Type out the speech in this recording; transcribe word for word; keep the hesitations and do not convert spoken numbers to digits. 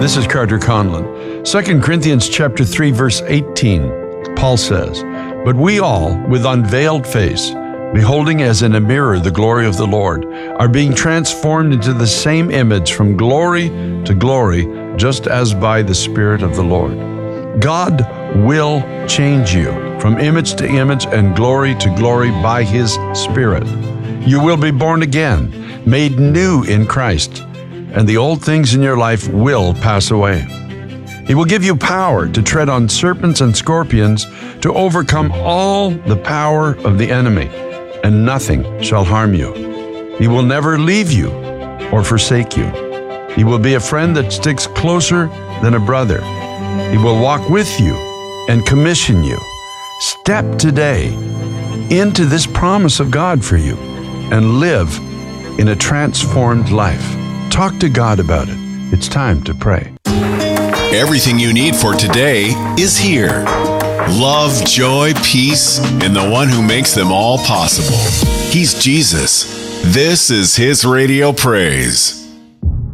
This is Carter Conlon. Second Corinthians chapter three, verse eighteen, Paul says, "But we all, with unveiled face, beholding as in a mirror the glory of the Lord, are being transformed into the same image from glory to glory, just as by the Spirit of the Lord." God will change you from image to image and glory to glory by His Spirit. You will be born again, made new in Christ, and the old things in your life will pass away. He will give you power to tread on serpents and scorpions, to overcome all the power of the enemy, and nothing shall harm you. He will never leave you or forsake you. He will be a friend that sticks closer than a brother. He will walk with you and commission you. Step today into this promise of God for you and live in a transformed life. Talk to God about it. It's time to pray. Everything you need for today is here. Love, joy, peace, and the one who makes them all possible. He's Jesus. This is His Radio Praise.